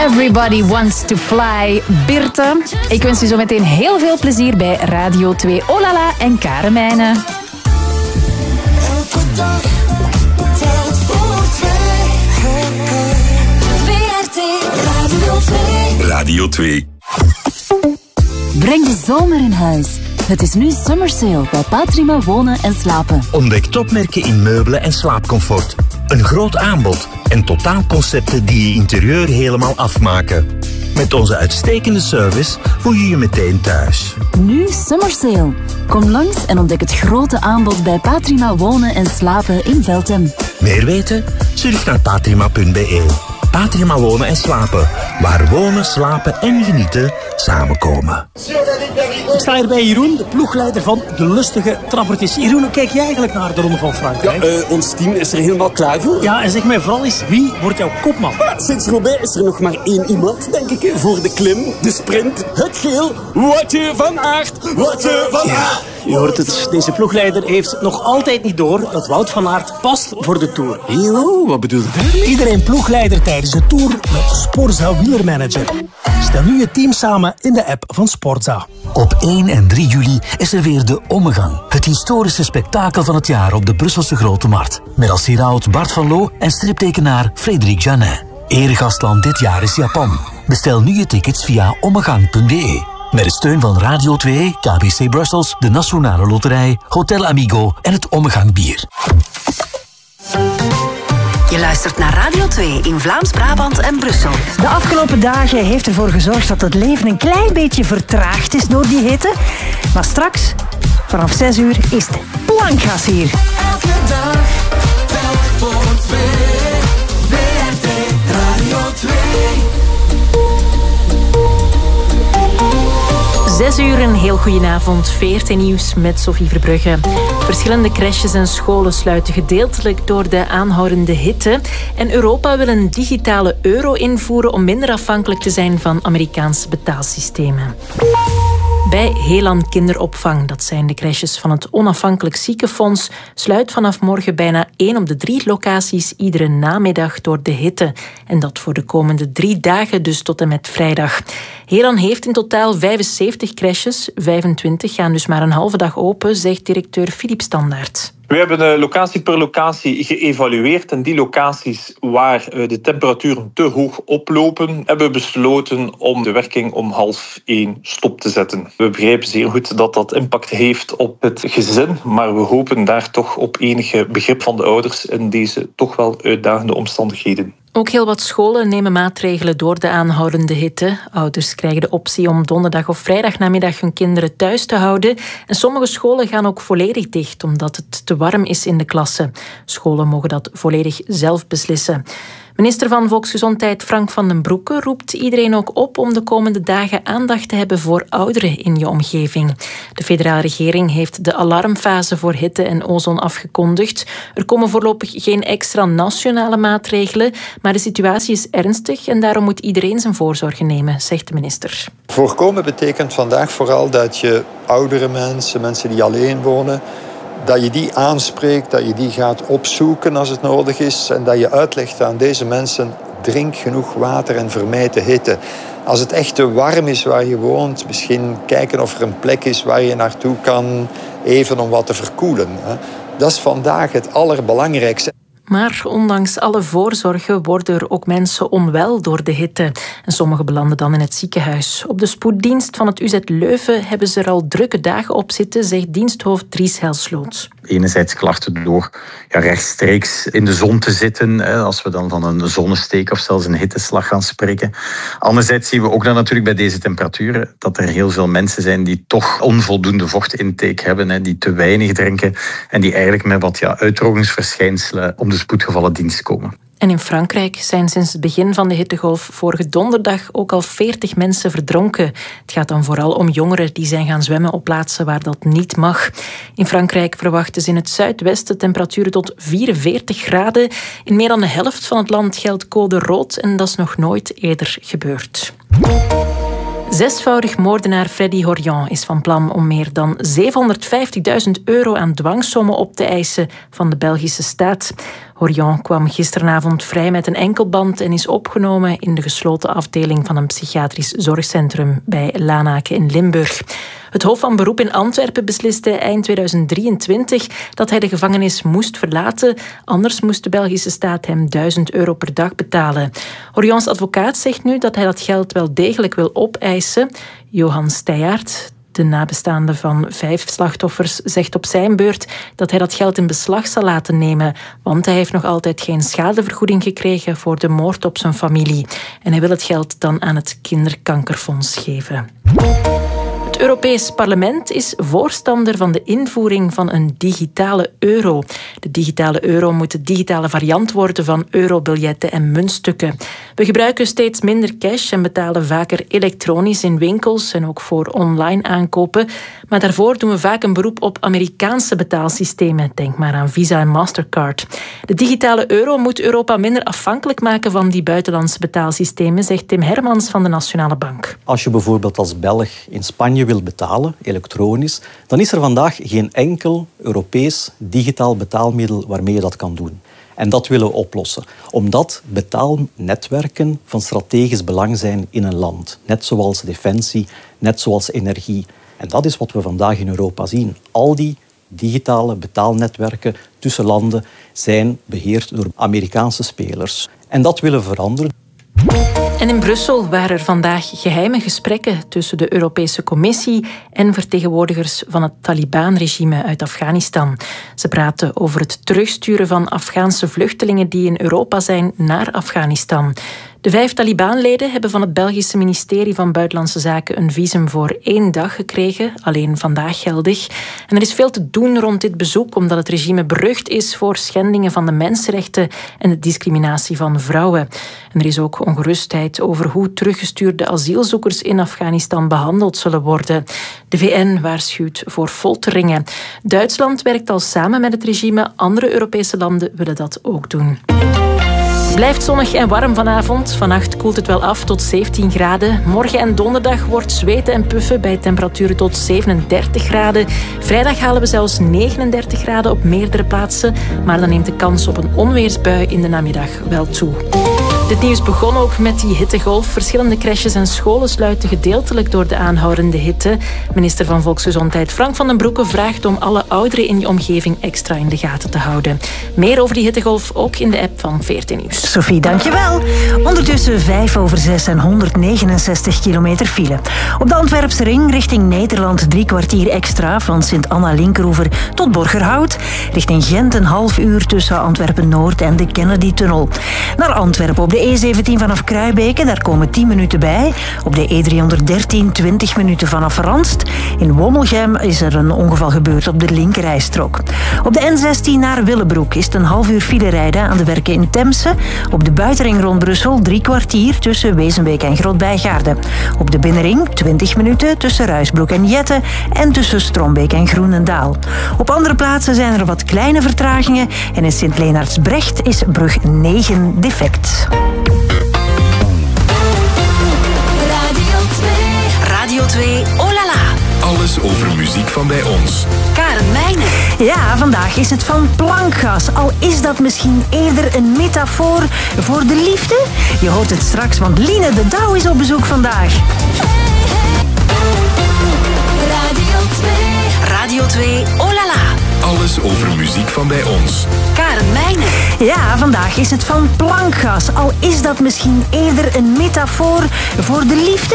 Everybody Wants to Fly. Birte, ik wens je zo meteen heel veel plezier bij Radio 2 Olala en Karen Mijnen. Elke dag telt voor twee. VRT Radio 2. Radio 2. Breng de zomer in huis. Het is nu Summer Sale bij Patrima Wonen en Slapen. Ontdek topmerken in meubelen en slaapcomfort. Een groot aanbod en totaalconcepten die je interieur helemaal afmaken. Met onze uitstekende service voel je je meteen thuis. Nu Summer Sale. Kom langs en ontdek het grote aanbod bij Patrima Wonen en Slapen in Veltem. Meer weten? Surf naar patrima.be. Patrima Wonen en Slapen. Waar wonen, slapen en genieten samenkomen. Ik sta hier bij Jeroen, de ploegleider van de lustige trappertjes. Jeroen, hoe kijk je eigenlijk naar de Ronde van Frankrijk? Ja, ons team is er helemaal klaar voor. Ja, en zeg mij vooral eens, wie wordt jouw kopman? Sinds Roubaix is er nog maar één iemand, denk ik, voor de klim, de sprint, het geel. Woutje van Aert, Woutje van Aert. Je hoort het, deze ploegleider heeft nog altijd niet door dat Wout van Aert past voor de Tour. Yo, wat bedoel je? Iedereen ploegleider tijdens de Tour met Sporza Wielermanager. Stel nu je team samen in de app van Sporza. Op 1 en 3 juli is er weer de Ommegang. Het historische spektakel van het jaar op de Brusselse Grote Markt. Met als heraut Bart van Loo en striptekenaar Frederik Janin. Eregastland dit jaar is Japan. Bestel nu je tickets via ommegang.be. Met de steun van Radio 2, KBC Brussels, de Nationale Loterij, Hotel Amigo en het Ommegang Bier. Je luistert naar Radio 2 in Vlaams-Brabant en Brussel. De afgelopen dagen heeft ervoor gezorgd dat het leven een klein beetje vertraagd is door die hitte. Maar straks, vanaf 6 uur, is het plankgas hier. Elke dag telt voor twee. VRT Radio 2. 6 uur, een heel goedenavond. VRT Nieuws met Sophie Verbrugge. Verschillende crèches en scholen sluiten gedeeltelijk door de aanhoudende hitte. En Europa wil een digitale euro invoeren om minder afhankelijk te zijn van Amerikaanse betaalsystemen. Bij Helan Kinderopvang, dat zijn de crèches van het Onafhankelijk Ziekenfonds, sluit vanaf morgen bijna 1 op de 3 locaties iedere namiddag door de hitte. En dat voor de komende 3 dagen, dus tot en met vrijdag. Helan heeft in totaal 75 crèches, 25 gaan dus maar een halve dag open, zegt directeur Philippe Standaert. We hebben locatie per locatie geëvalueerd en die locaties waar de temperaturen te hoog oplopen, hebben we besloten om de werking om 12:30 stop te zetten. We begrijpen zeer goed dat dat impact heeft op het gezin, maar we hopen daar toch op enige begrip van de ouders in deze toch wel uitdagende omstandigheden. Ook heel wat scholen nemen maatregelen door de aanhoudende hitte. Ouders krijgen de optie om donderdag of vrijdagnamiddag hun kinderen thuis te houden. En sommige scholen gaan ook volledig dicht, omdat het te warm is in de klassen. Scholen mogen dat volledig zelf beslissen. Minister van Volksgezondheid Frank van den Broeke roept iedereen ook op om de komende dagen aandacht te hebben voor ouderen in je omgeving. De federale regering heeft de alarmfase voor hitte en ozon afgekondigd. Er komen voorlopig geen extra nationale maatregelen, maar de situatie is ernstig en daarom moet iedereen zijn voorzorgen nemen, zegt de minister. Voorkomen betekent vandaag vooral dat je oudere mensen die alleen wonen, dat je die aanspreekt, dat je die gaat opzoeken als het nodig is en dat je uitlegt aan deze mensen, drink genoeg water en vermijd de hitte. Als het echt te warm is waar je woont, misschien kijken of er een plek is waar je naartoe kan, even om wat te verkoelen. Dat is vandaag het allerbelangrijkste. Maar ondanks alle voorzorgen worden er ook mensen onwel door de hitte. En sommigen belanden dan in het ziekenhuis. Op de spoeddienst van het UZ Leuven hebben ze er al drukke dagen op zitten, zegt diensthoofd Dries Helsloot. Enerzijds klachten door rechtstreeks in de zon te zitten, als we dan van een zonnesteek of zelfs een hitteslag gaan spreken. Anderzijds zien we ook dan natuurlijk bij deze temperaturen dat er heel veel mensen zijn die toch onvoldoende vochtintake hebben, die te weinig drinken en die eigenlijk met wat uitdrogingsverschijnselen om de spoedgevallendienst komen. En in Frankrijk zijn sinds het begin van de hittegolf vorige donderdag ook al 40 mensen verdronken. Het gaat dan vooral om jongeren die zijn gaan zwemmen op plaatsen waar dat niet mag. In Frankrijk verwachten ze in het zuidwesten temperaturen tot 44 graden. In meer dan de helft van het land geldt code rood en dat is nog nooit eerder gebeurd. 6-voudig moordenaar Freddy Horion is van plan om meer dan €750.000 aan dwangsommen op te eisen van de Belgische staat. Orion kwam gisteravond vrij met een enkelband en is opgenomen in de gesloten afdeling van een psychiatrisch zorgcentrum bij Lanaken in Limburg. Het Hof van Beroep in Antwerpen besliste eind 2023 dat hij de gevangenis moest verlaten. Anders moest de Belgische staat hem €1000 per dag betalen. Orions advocaat zegt nu dat hij dat geld wel degelijk wil opeisen. Johan Steyart, de nabestaande van 5 slachtoffers, zegt op zijn beurt dat hij dat geld in beslag zal laten nemen, want hij heeft nog altijd geen schadevergoeding gekregen voor de moord op zijn familie. En hij wil het geld dan aan het Kinderkankerfonds geven. Het Europees Parlement is voorstander van de invoering van een digitale euro. De digitale euro moet de digitale variant worden van eurobiljetten en muntstukken. We gebruiken steeds minder cash en betalen vaker elektronisch in winkels en ook voor online aankopen. Maar daarvoor doen we vaak een beroep op Amerikaanse betaalsystemen. Denk maar aan Visa en Mastercard. De digitale euro moet Europa minder afhankelijk maken van die buitenlandse betaalsystemen, zegt Tim Hermans van de Nationale Bank. Als je bijvoorbeeld als Belg in Spanje wil betalen, elektronisch, dan is er vandaag geen enkel Europees digitaal betaalmiddel waarmee je dat kan doen. En dat willen we oplossen, omdat betaalnetwerken van strategisch belang zijn in een land. Net zoals defensie, net zoals energie. En dat is wat we vandaag in Europa zien. Al die digitale betaalnetwerken tussen landen zijn beheerd door Amerikaanse spelers. En dat willen we veranderen. En in Brussel waren er vandaag geheime gesprekken tussen de Europese Commissie en vertegenwoordigers van het Taliban-regime uit Afghanistan. Ze praten over het terugsturen van Afghaanse vluchtelingen die in Europa zijn naar Afghanistan. De 5 Taliban-leden hebben van het Belgische ministerie van Buitenlandse Zaken een visum voor 1 dag gekregen, alleen vandaag geldig. En er is veel te doen rond dit bezoek, omdat het regime berucht is voor schendingen van de mensenrechten en de discriminatie van vrouwen. En er is ook ongerustheid over hoe teruggestuurde asielzoekers in Afghanistan behandeld zullen worden. De VN waarschuwt voor folteringen. Duitsland werkt al samen met het regime. Andere Europese landen willen dat ook doen. Het blijft zonnig en warm vanavond. Vannacht koelt het wel af tot 17 graden. Morgen en donderdag wordt zweten en puffen bij temperaturen tot 37 graden. Vrijdag halen we zelfs 39 graden op meerdere plaatsen. Maar dan neemt de kans op een onweersbui in de namiddag wel toe. Dit nieuws begon ook met die hittegolf. Verschillende crèches en scholen sluiten gedeeltelijk door de aanhoudende hitte. Minister van Volksgezondheid Frank van den Broeke vraagt om alle ouderen in je omgeving extra in de gaten te houden. Meer over die hittegolf ook in de app van 14 Nieuws. Sophie, dankjewel. Ondertussen 5:06 en 169 kilometer file. Op de Antwerpse ring richting Nederland 3 kwartier extra van Sint-Anna-Linkeroever tot Borgerhout. Richting Gent een half uur tussen Antwerpen-Noord en de Kennedy-tunnel. Naar Antwerpen op de E17 vanaf Kruibeke, daar komen 10 minuten bij. Op de E313 20 minuten vanaf Ranst. In Wommelgem is er een ongeval gebeurd op de linkerrijstrook. Op de N16 naar Willebroek is het een half uur file rijden aan de werken in Temse. Op de buitenring rond Brussel 3 kwartier tussen Wezenbeek en Grootbijgaarden. Op de binnenring 20 minuten tussen Ruisbroek en Jette en tussen Strombeek en Groenendaal. Op andere plaatsen zijn er wat kleine vertragingen en in Sint-Leenaartsbrecht is brug 9 defect. Radio 2, oh la la. Alles over muziek van bij ons. Karen Meijnen. Ja, vandaag is het van plankgas. Al is dat misschien eerder een metafoor voor de liefde. Je hoort het straks, want Line de Douw is op bezoek vandaag. Radio 2, oh la la. Alles over muziek van bij ons. Karen Meijnen. Ja, vandaag is het van plankgas. Al is dat misschien eerder een metafoor voor de liefde.